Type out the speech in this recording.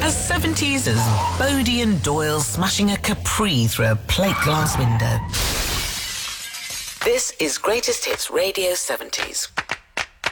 As 70s as Bodie and Doyle smashing a Capri through a plate glass window. This is Greatest Hits Radio 70s.